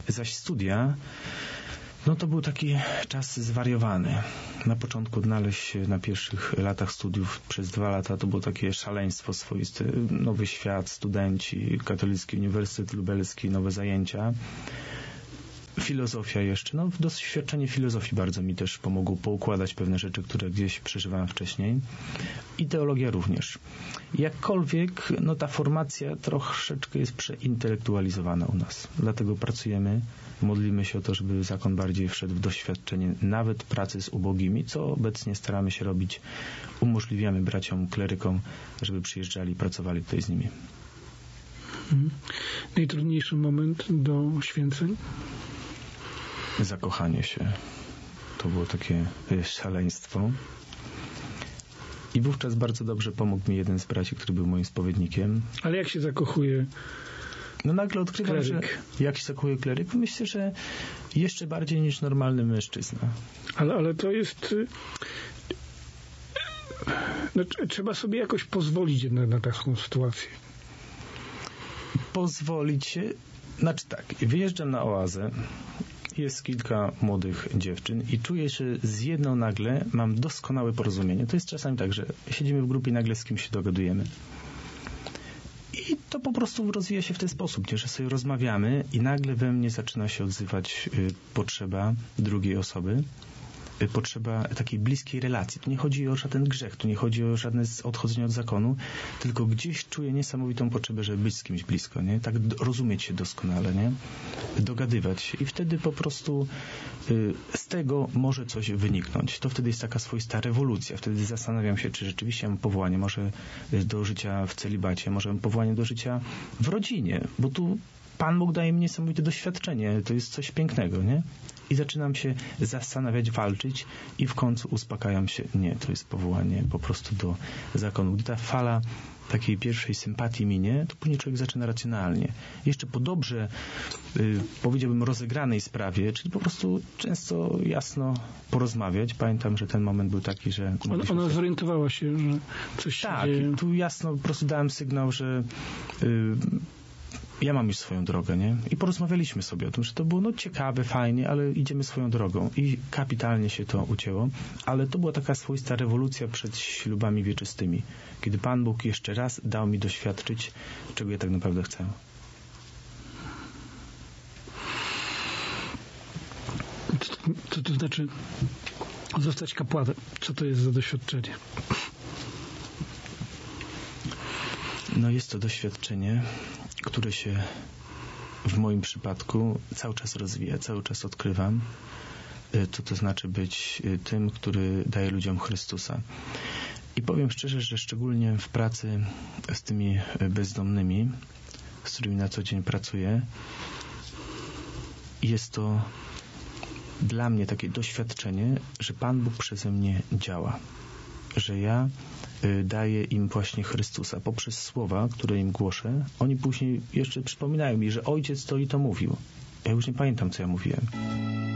Zaś studia, no to był taki czas zwariowany. Na początku odnaleźć się na pierwszych latach studiów przez 2 lata to było takie szaleństwo swoiste. Nowy świat, studenci, Katolicki Uniwersytet Lubelski, nowe zajęcia. Filozofia jeszcze. No, doświadczenie filozofii bardzo mi też pomogło poukładać pewne rzeczy, które gdzieś przeżywałem wcześniej. I teologia również. Jakkolwiek, no ta formacja troszeczkę jest przeintelektualizowana u nas. Dlatego pracujemy, modlimy się o to, żeby zakon bardziej wszedł w doświadczenie nawet pracy z ubogimi, co obecnie staramy się robić. Umożliwiamy braciom, klerykom, żeby przyjeżdżali i pracowali tutaj z nimi. Najtrudniejszy moment do święceń? Zakochanie się. To było takie szaleństwo. I wówczas bardzo dobrze pomógł mi jeden z braci, który był moim spowiednikiem. Ale jak się zakochuje No nagle odkrywam, kleryk? że jak się zakochuje kleryk, myślę, że jeszcze bardziej niż normalny mężczyzna. Ale to jest... No, trzeba sobie jakoś pozwolić jednak na taką sytuację. Pozwolić się... Znaczy tak, wyjeżdżam na oazę, jest kilka młodych dziewczyn i czuję, że z jedną nagle mam doskonałe porozumienie. To jest czasami tak, że siedzimy w grupie i nagle z kimś się dogadujemy. I to po prostu rozwija się w ten sposób, nie? Że sobie rozmawiamy i nagle we mnie zaczyna się odzywać potrzeba drugiej osoby, potrzeba takiej bliskiej relacji. Tu nie chodzi o żaden grzech, tu nie chodzi o żadne odchodzenie od zakonu, tylko gdzieś czuję niesamowitą potrzebę, żeby być z kimś blisko, nie? Tak rozumieć się doskonale, nie? Dogadywać się i wtedy po prostu z tego może coś wyniknąć. To wtedy jest taka swoista rewolucja. Wtedy zastanawiam się, czy rzeczywiście mam powołanie może do życia w celibacie, może mam powołanie do życia w rodzinie, bo tu Pan Bóg daje mi niesamowite doświadczenie. To jest coś pięknego, nie? I zaczynam się zastanawiać, walczyć i w końcu uspokajam się. Nie, to jest powołanie po prostu do zakonu. Gdy ta fala takiej pierwszej sympatii minie, to później człowiek zaczyna racjonalnie. Jeszcze po dobrze, powiedziałbym, rozegranej sprawie, czyli po prostu często jasno porozmawiać. Pamiętam, że ten moment był taki, że... Ona zorientowała się, że coś się dzieje. Tak, tu jasno po prostu dałem sygnał, że ja mam już swoją drogę, nie? I porozmawialiśmy sobie o tym, że to było ciekawe, fajnie, ale idziemy swoją drogą. I kapitalnie się to ucięło. Ale to była taka swoista rewolucja przed ślubami wieczystymi. Kiedy Pan Bóg jeszcze raz dał mi doświadczyć, czego ja tak naprawdę chcę. Co to znaczy zostać kapłanem? Co to jest za doświadczenie? No jest to doświadczenie, które się w moim przypadku cały czas rozwija, cały czas odkrywam. Co to znaczy być tym, który daje ludziom Chrystusa. I powiem szczerze, że szczególnie w pracy z tymi bezdomnymi, z którymi na co dzień pracuję, jest to dla mnie takie doświadczenie, że Pan Bóg przeze mnie działa. Że ja daję im właśnie Chrystusa poprzez słowa, które im głoszę. Oni później jeszcze przypominają mi, że Ojciec to i to mówił. Ja już nie pamiętam, co ja mówiłem.